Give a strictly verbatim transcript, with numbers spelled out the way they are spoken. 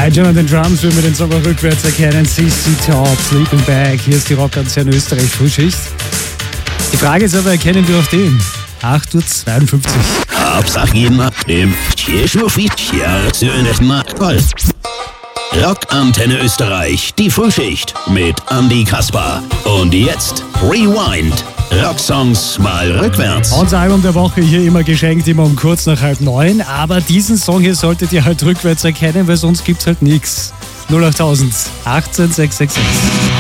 Nigel an den Drums will mir den Song auch rückwärts erkennen. C C Top, Sleeping Bag. Hier ist die Rockantenne Österreich Frühschicht. Die Frage ist aber, erkennen wir auch den? acht Uhr zweiundfünfzig. Hauptsache jemand im Rockantenne Österreich, die Frühschicht mit Andy Kasper. Und jetzt Rewind. Rocksongs mal rückwärts. Unser Album der Woche hier immer geschenkt, immer um kurz nach halb neun. Aber diesen Song hier solltet ihr halt rückwärts erkennen, weil sonst gibt's halt nichts. null acht achtzehn sechs sechs sechs.